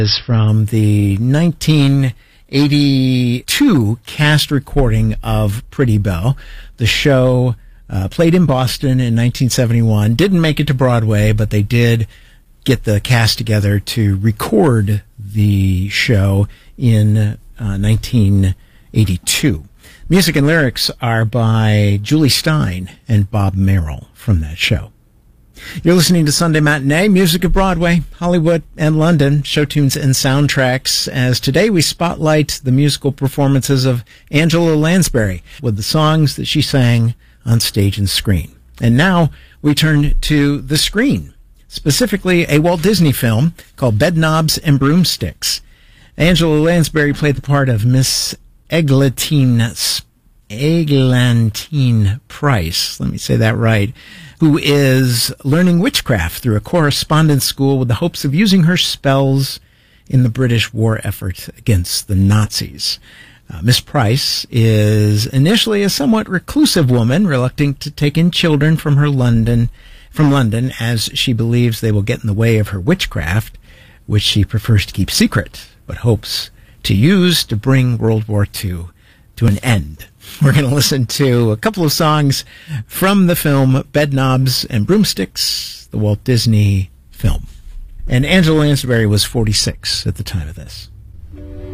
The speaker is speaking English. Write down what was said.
Is from the 1982 cast recording of Pretty Belle. The show played in Boston in 1971. Didn't make it to Broadway, but they did get the cast together to record the show in 1982. Music and lyrics are by Julie Stein and Bob Merrill from that show. You're listening to Sunday Matinee, music of Broadway, Hollywood, and London, show tunes and soundtracks, as today we spotlight the musical performances of Angela Lansbury with the songs that she sang on stage and screen. And now we turn to the screen, specifically a Walt Disney film called Bedknobs and Broomsticks. Angela Lansbury played the part of Miss Eglantine Price, let me say that right, who is learning witchcraft through a correspondence school with the hopes of using her spells in the British war effort against the Nazis. Miss Price is initially a somewhat reclusive woman, reluctant to take in children from London, as she believes they will get in the way of her witchcraft, which she prefers to keep secret, but hopes to use to bring World War II to an end. We're going to listen to a couple of songs from the film Bedknobs and Broomsticks, the Walt Disney film. And Angela Lansbury was 46 at the time of this.